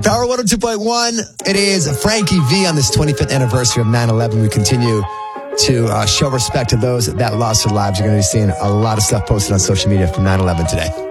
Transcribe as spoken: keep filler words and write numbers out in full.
Power one oh two point one. It is Frankie V on this twenty-fifth anniversary of nine eleven. We continue to uh, show respect to those that lost their lives. You're going to be seeing a lot of stuff posted on social media from nine eleven today.